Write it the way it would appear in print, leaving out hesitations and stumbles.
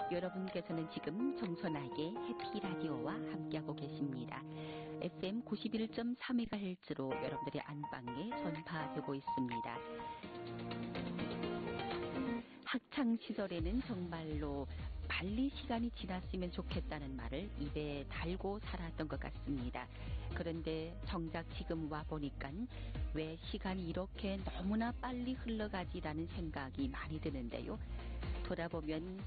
여러분께서는 지금 정선아의 해피라디오와 함께하고 계십니다. FM 91.3MHz로 여러분들의 안방에 전파되고 있습니다. 학창시절에는 정말로 빨리 시간이 지났으면 좋겠다는 말을 입에 달고 살았던 것 같습니다. 그런데 정작 지금 와보니까 왜 시간이 이렇게 너무나 빨리 흘러가지라는 생각이 많이 드는데요. 돌아보면